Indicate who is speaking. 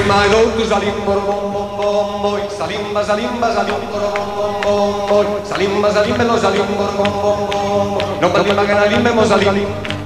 Speaker 1: my road to Salim, bom bom bom boy. Salimba, salimba, salim, bom bom bom boy. Salimba, salimba, lo salim, bom bom bom. No palimba que nalim, vemos salim.